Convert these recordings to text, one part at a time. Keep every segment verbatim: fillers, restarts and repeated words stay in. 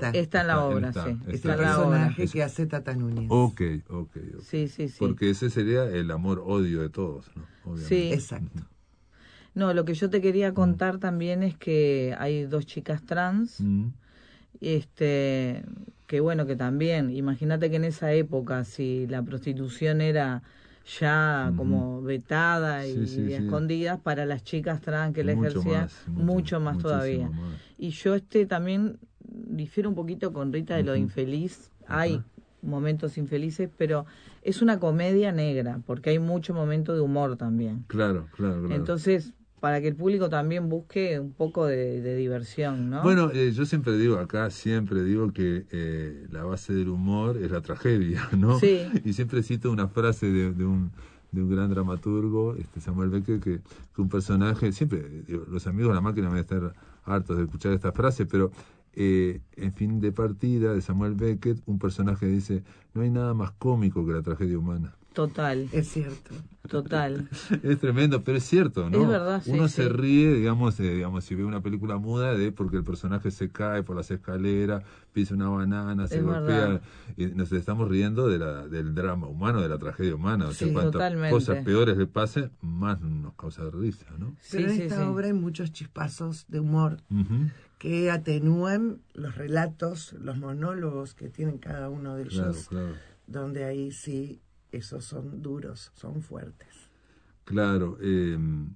está. Está en la Está, obra, está, sí. está. Está El en la obra. personaje que hace Tata Núñez. Ok, ok, ok. Sí, sí, sí. Porque ese sería el amor-odio de todos, ¿no? Obviamente. Sí. Exacto. No, lo que yo te quería contar también es que hay dos chicas trans, Mm. este, que bueno, que también, imagínate que en esa época, si la prostitución era ya Ujú. como vetada y Sí, sí, sí. escondida, para las chicas trans que la Mucho ejercía, más, mucho, mucho más muchísimo todavía. más. Y yo este también difiero un poquito con Rita de lo Ujú. infeliz. Ajá. Hay momentos infelices, pero es una comedia negra, porque hay mucho momento de humor también. Claro, claro, claro. Entonces, para que el público también busque un poco de, de diversión, ¿no? Bueno, eh, yo siempre digo acá, siempre digo que eh, la base del humor es la tragedia, ¿no? Sí. Y siempre cito una frase de, de un de un gran dramaturgo, este Samuel Beckett, que, que un personaje, siempre, digo, los amigos de la máquina van a estar hartos de escuchar esta frase, pero eh, en Fin de Partida de Samuel Beckett, un personaje dice, no hay nada más cómico que la tragedia humana. Total, Es cierto. total. Es tremendo, pero es cierto, ¿no? Es verdad, sí, Uno sí. se ríe, digamos, eh, digamos, si ve una película muda, de porque el personaje se cae por las escaleras, pisa una banana, se Es golpea, verdad. y nos estamos riendo de la, del drama humano, de la tragedia humana. O sea, Sí, cuantas totalmente. cosas peores le pasen, más nos causa risa, ¿no? Pero Sí, en sí, esta sí. obra hay muchos chispazos de humor Ujú. que atenúan los relatos, los monólogos que tienen cada uno de Claro, ellos, claro. donde ahí sí, esos son duros, son fuertes. Claro, eh,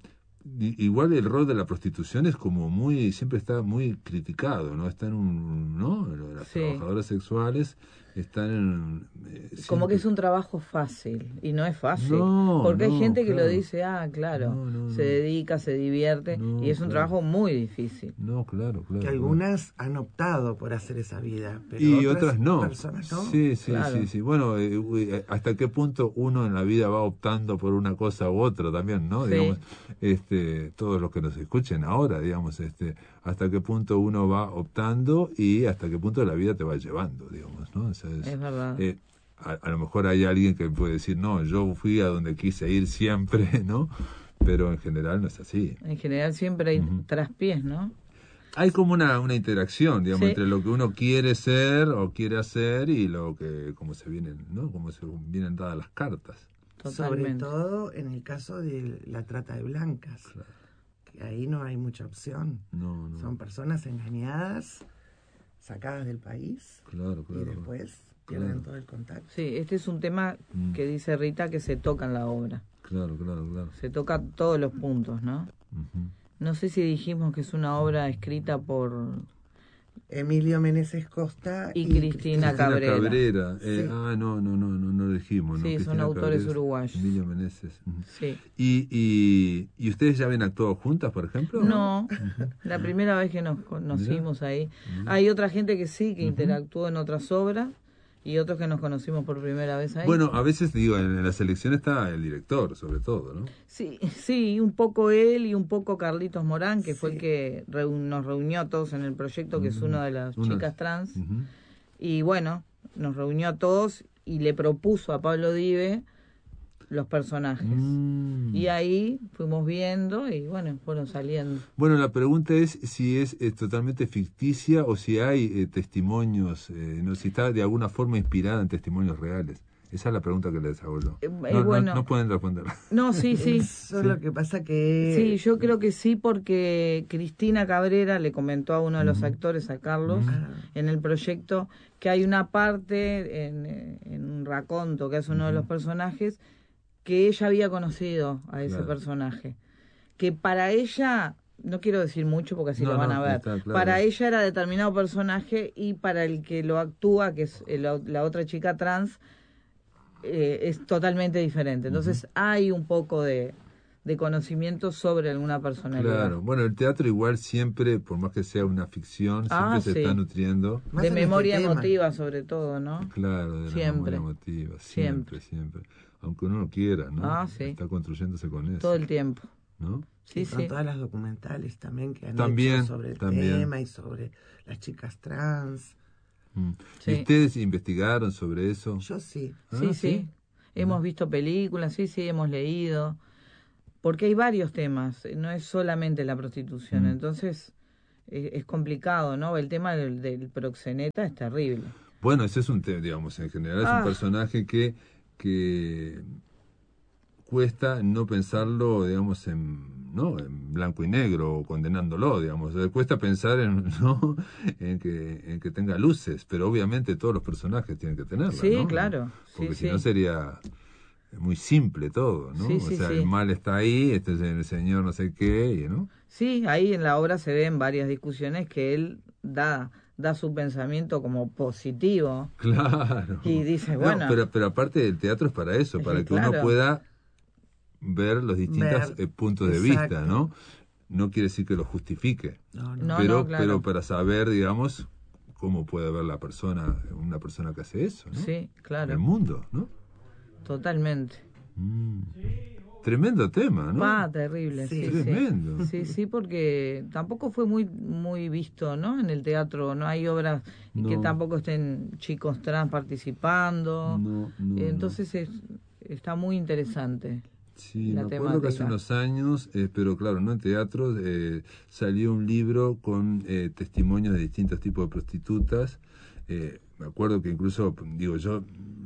i- igual el rol de la prostitución es como muy, siempre está muy criticado, ¿no? Está en un, ¿no? Lo de las Sí. trabajadoras sexuales están en... eh, Como que siempre- es un trabajo fácil, y no es fácil. No, porque hay no, gente que claro. lo dice, ah, claro, No, no, se no. dedica, se divierte, No, y es un claro. trabajo muy difícil. No, claro, claro. Que claro. algunas han optado por hacer esa vida, pero Y otras, otras no. personas no. Sí, sí, Claro. sí, sí. Bueno, eh, uy, eh, hasta qué punto uno en la vida va optando por una cosa u otra también, ¿no? Sí. Digamos, este, todos los que nos escuchen ahora, digamos, este, hasta qué punto uno va optando y hasta qué punto la vida te va llevando, digamos, ¿no? O sea, es, Es verdad. eh, a, a lo mejor hay alguien que puede decir, no, yo fui a donde quise ir siempre, ¿no? Pero en general no es así. En general siempre hay Ujú. traspiés, ¿no? Hay como una, una interacción, digamos, Sí. entre lo que uno quiere ser o quiere hacer y lo que, como se vienen, ¿no? Como se vienen dadas las cartas. Sobre Totalmente. todo en el caso de la trata de blancas, Claro. que ahí no hay mucha opción. No, no. Son personas engañadas, sacadas del país, Claro, claro. y después pierden Claro. todo el contacto. Sí, este es un tema Mm. que dice Rita que se toca en la obra. Claro, claro, claro. Se toca todos los puntos, ¿no? Ujú. No sé si dijimos que es una obra escrita por... Emilio Meneses Costa Y y, Cristina Cristina Cabrera. Cabrera. Eh, Sí. Ah, no, no, no, no, no lo dijimos. ¿no? Sí, son Cristina autores Cabrera, uruguayos. Emilio Meneses. Ujú. Sí. ¿Y, y, ¿Y ustedes ya habían actuado juntas, por ejemplo? No, la primera vez que nos conocimos ahí. Hay otra gente que sí, que interactuó en otras obras, y otros que nos conocimos por primera vez ahí. Bueno, a veces, digo, en, en la selección está el director, sobre todo, ¿no? Sí, sí, un poco él y un poco Carlitos Morán, que fue el Sí. que reu- nos reunió a todos en el proyecto, que es Ujú. una de las Una- chicas trans. Ujú. Y bueno, nos reunió a todos y le propuso a Pablo Dive los personajes. Mm. Y ahí fuimos viendo y bueno, fueron saliendo. Bueno, la pregunta es si es, eh, totalmente ficticia o si hay eh, testimonios, eh, no, si está de alguna forma inspirada en testimonios reales. Esa es la pregunta que les hago yo. Eh, No, eh, no- bueno. no pueden responder. No, sí, sí. Eso es lo que pasa que... Sí, yo creo que sí, porque Cristina Cabrera le comentó a uno de los Ujú. actores, a Carlos, Ah. en el proyecto, que hay una parte en, eh, en un raconto que hace uno de los personajes, que ella había conocido a ese Claro. personaje. Que para ella, no quiero decir mucho porque así No, lo van no, a ver, está claro. para ella era determinado personaje y para el que lo actúa, que es el o- la otra chica trans, eh, es totalmente diferente. Entonces hay un poco de, de conocimiento sobre alguna personalidad. Claro, bueno, el teatro igual siempre, por más que sea una ficción, siempre Ah, se sí. está nutriendo, Más De en este memoria tema. emotiva sobre todo, ¿no? claro, de la Siempre. memoria emotiva, siempre, siempre. Aunque uno no quiera, ¿no? Ah, sí. Está construyéndose con eso, Todo el tiempo. ¿no? Sí, y con sí. todas las documentales también que han También, hecho sobre el también. tema y sobre las chicas trans. Mm. Sí. ¿Y ustedes investigaron sobre eso? Yo sí. Ah, Sí, sí. Hemos visto películas, sí, sí, hemos leído. Porque hay varios temas, no es solamente la prostitución. Mm. Entonces, es, es complicado, ¿no? El tema del, del proxeneta es terrible. Bueno, ese es un tema, digamos, en general es Ah. un personaje que, que cuesta no pensarlo, digamos, en, ¿no? en blanco y negro o condenándolo, digamos. O sea, cuesta pensar en, ¿no? en, que, en que tenga luces, pero obviamente todos los personajes tienen que tenerlas, Sí, ¿no? claro. Porque Sí, si sí. no sería muy simple todo, ¿no? Sí, o sí, sea, sí. el mal está ahí, este es el señor no sé qué, ¿no? Sí, ahí en la obra se ven varias discusiones que él da, da su pensamiento como positivo. Claro. Y dice, No, bueno. pero, pero aparte el teatro es para eso, para Sí, que uno claro. pueda ver los distintos Ver, eh, puntos de exacto. vista, ¿no? No quiere decir que lo justifique, No, no. No, pero, no, claro. pero para saber, digamos, cómo puede ver la persona, una persona que hace eso, ¿no? Sí, En el claro, mundo, ¿no? totalmente. Mm. Tremendo tema, ¿no? Pa, terrible, Sí. sí, Tremendo. sí. Sí, sí, porque tampoco fue muy muy visto, ¿no? En el teatro no hay obras No. que tampoco estén chicos trans participando. No, no, Entonces es, está muy interesante. Sí, la me acuerdo que hace temática. unos años, eh, pero claro, no en teatro, eh, salió un libro con eh, testimonios de distintos tipos de prostitutas. Eh, me acuerdo que incluso, digo, yo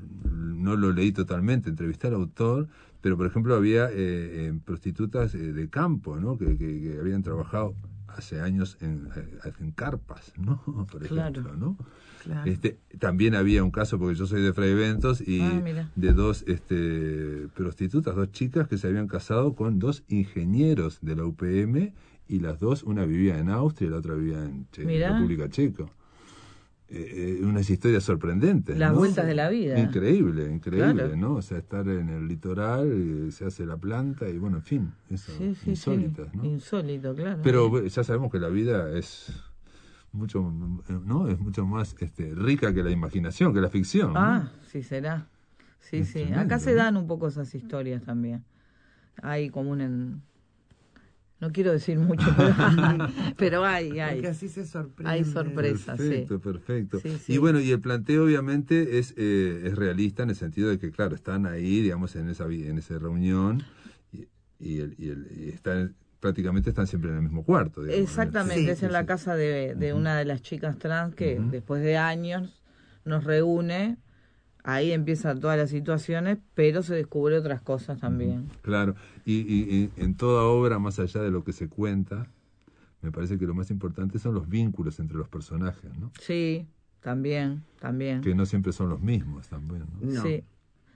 no lo leí totalmente, entrevisté al autor, pero por ejemplo había eh, eh, prostitutas eh, de campo, ¿no? Que, que, que habían trabajado hace años en, en carpas, ¿no? Por ejemplo, Claro. ¿no? Claro. Este, también había un caso, porque yo soy de Fray Bentos, y Ah, mira. de dos este, prostitutas, dos chicas que se habían casado con dos ingenieros de la U P M, y las dos, una vivía en Austria y la otra vivía en Che- Mirá. República Checa. Eh, eh, unas historias sorprendentes, Las ¿no? vueltas de la vida. Increíble, increíble, Claro. ¿no? O sea, estar en el litoral, eh, se hace la planta y bueno, en fin, eso, Sí, sí, insólitas, sí. ¿no? Insólito, claro. Pero bueno, ya sabemos que la vida es mucho, ¿no? Es mucho más este, rica que la imaginación, que la ficción, ¿no? Ah, sí será. Sí, Es sí. tremendo, Acá se ¿no? dan un poco esas historias también. Hay como un... en- No quiero decir mucho, pero, pero hay, hay. Porque así se sorprende. Hay sorpresa. Perfecto, sí. perfecto. Sí, sí. Y bueno, y el planteo obviamente es eh, es realista en el sentido de que, claro, están ahí, digamos, en esa vi- en esa reunión y, y, el, y, el, y están prácticamente están siempre en el mismo cuarto, digamos. Exactamente, Sí, es en sí, la sí. casa de, de Ujú. una de las chicas trans que Ujú. después de años nos reúne. Ahí empiezan todas las situaciones, pero se descubre otras cosas también. Claro, y, y, y en toda obra, más allá de lo que se cuenta, me parece que lo más importante son los vínculos entre los personajes, ¿no? Sí, también, también. Que no siempre son los mismos también, ¿no? No. Sí.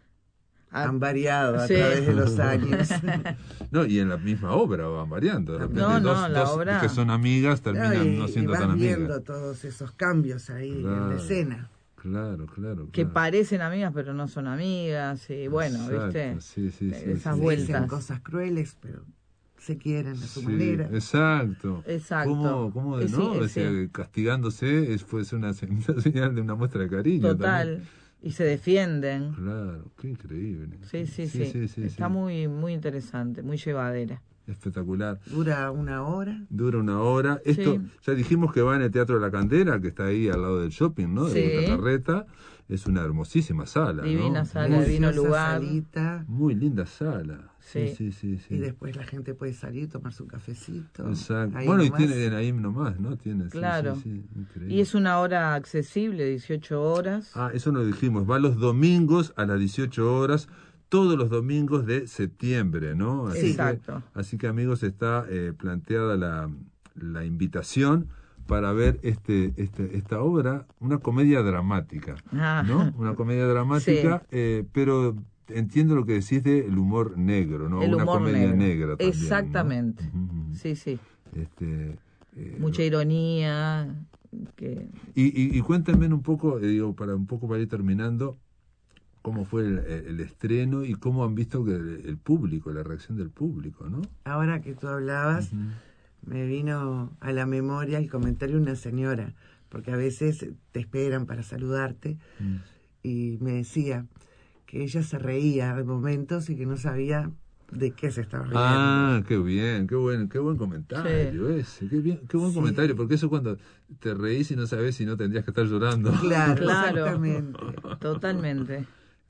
Ah, Han variado a sí. través de los años. No, y en la misma obra van variando. De repente No, no, dos, la dos obra- que son amigas terminan No, y, no y siendo vas tan viendo amigas. todos esos cambios ahí en Claro. la escena. Claro, claro. que claro. parecen amigas pero no son amigas y bueno, Exacto, ¿viste? sí, sí, sí, Esas sí, Se vueltas. dicen cosas crueles, pero se quieren a su Sí, manera. exacto. Exacto. ¿Cómo, cómo de Eh, sí, no? eh, O sea, sí. castigándose es, puede ser una, se- una señal de una muestra de cariño. Total. también. Y se defienden. Claro, qué increíble. Sí, sí, sí. Está sí. muy muy interesante, muy llevadera. Espectacular. Dura una hora. Dura una hora. Esto, Sí. ya dijimos que va en el Teatro de la Cantera, que está ahí al lado del shopping, ¿no? De Sí. Chacarreta. Es una hermosísima sala, Divina ¿no? sala, Muy, divino Preciosa lugar. salita. muy linda sala. Sí, Sí. sí, sí. sí. Y después la gente puede salir, tomar su cafecito. Exacto. ahí Bueno, nomás. y tienen ahí nomás, ¿no? Tiene, sí, Claro. sí, sí, increíble. Y es una hora accesible, dieciocho horas. Ah, eso no lo dijimos. Va los domingos a las dieciocho horas, todos los domingos de septiembre, ¿no? Así Exacto. Que, así que, amigos, está eh, planteada la, la invitación para ver este, este esta obra, una comedia dramática, Ah. ¿no? Una comedia dramática, Sí. eh, pero entiendo lo que decís del humor negro, ¿no? El una humor comedia negro. negra también, ¿no? Exactamente. Ujú, ujú. Sí, sí. Este, eh, Mucha ironía. Que... Y, y, y cuéntenme un poco, eh, digo, para un poco para ir terminando, cómo fue el, el estreno y cómo han visto que el, el público, la reacción del público, ¿no? Ahora que tú hablabas, Ujú. me vino a la memoria el comentario de una señora, porque a veces te esperan para saludarte, Mm. y me decía que ella se reía de momentos y que no sabía de qué se estaba riendo. Ah, qué bien, qué buen, qué buen comentario ese, qué bien, qué buen Sí. comentario, porque eso cuando te reís y no sabes si no tendrías que estar llorando. Claro, Claro. exactamente. Totalmente.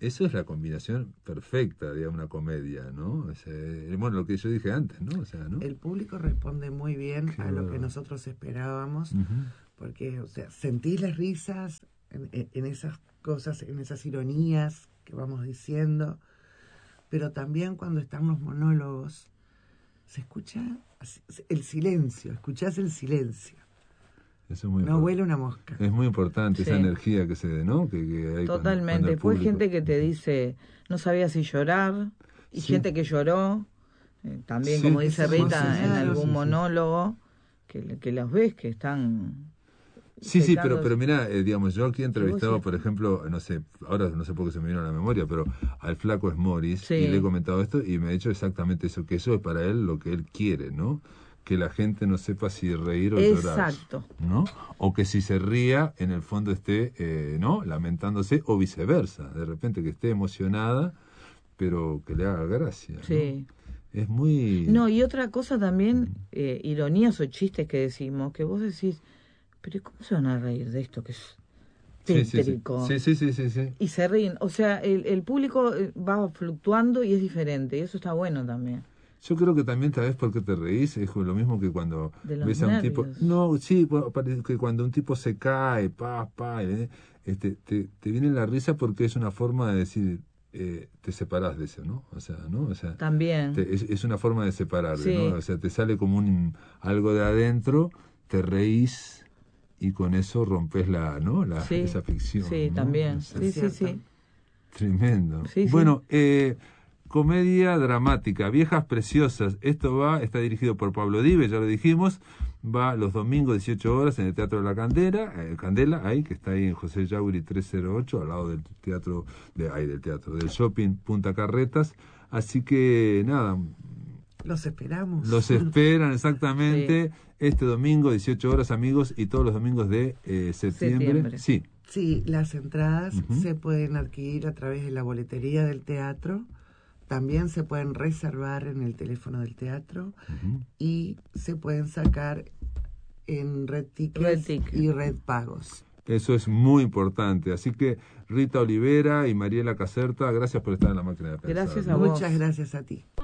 eso es la combinación perfecta de una comedia, ¿no? O sea, bueno, lo que yo dije antes, ¿no? O sea, ¿no? El público responde muy bien Qué a lo bueno. que nosotros esperábamos, Uh-huh. porque, o sea, sentís las risas en, en, en esas cosas, en esas ironías que vamos diciendo, pero también cuando están los monólogos, se escucha el silencio, escuchás el silencio. Eso es muy No importante. huele una mosca. Es muy importante Sí. esa energía que se, ¿no? Que, que hay Totalmente. cuando- cuando el Después público- gente que te dice, no sabía si llorar, y Sí. gente que lloró, eh, también Sí, como dice que se Rita, en emocionaron. algún Sí, sí. monólogo, que, que los ves que están... Sí, sí, pero, secándose. pero mira, eh, digamos, yo aquí he entrevistado, vos sí. por ejemplo, no sé, ahora no sé por qué se me vino a la memoria, pero al flaco Esmoris, Sí. y le he comentado esto, y me ha dicho exactamente eso, que eso es para él lo que él quiere, ¿no? Que la gente no sepa si reír o llorar. Exacto. ¿No? O que si se ría, en el fondo esté, eh, ¿no? Lamentándose, o viceversa, de repente que esté emocionada, pero que le haga gracia, ¿no? Sí. Es muy... No, y otra cosa también, eh, ironías o chistes que decimos, que vos decís, pero ¿cómo se van a reír de esto que es Sí, sí, sí. tétrico? Sí, sí, sí, sí, sí. Y se ríen, o sea, el, el público eh, va fluctuando y es diferente, y eso está bueno también. Yo creo que también, ¿sabes por qué te reís? Es lo mismo que cuando De los ves a un tipo... nervios. No, sí, bueno, parece que cuando un tipo se cae, pa, pa, eh, este, te, te viene la risa porque es una forma de decir, eh, te separás de eso, ¿no? O sea, ¿no? O sea, También. te- es, es una forma de separarte, Sí. ¿no? O sea, te sale como un algo de adentro, te reís y con eso rompes la, ¿no? La, Sí, esa ficción. sí, ¿no? también. O sea, Sí, sí, cierto. sí. Tremendo. Sí, sí. Bueno, eh, comedia dramática, Viejas Preciosas. Esto va, está dirigido por Pablo Dive, ya lo dijimos. Va los domingos dieciocho horas en el Teatro de la Candela, eh, Candela, ahí, que está ahí en José Yauri trescientos ocho, al lado del teatro, de ahí del teatro, del shopping Punta Carretas. Así que nada, Los esperamos. los esperan exactamente este domingo dieciocho horas, amigos, y todos los domingos de eh, septiembre. Septiembre. Sí. Sí, las entradas Ujú. se pueden adquirir a través de la boletería del teatro. También se pueden reservar en el teléfono del teatro Ujú. y se pueden sacar en Red Tickets Red Ticket. y Red Pagos. Eso es muy importante. Así que Rita Olivera y Mariela Caserta, gracias por estar en la máquina de pensar. Gracias a ¿no? vos. Muchas gracias a ti.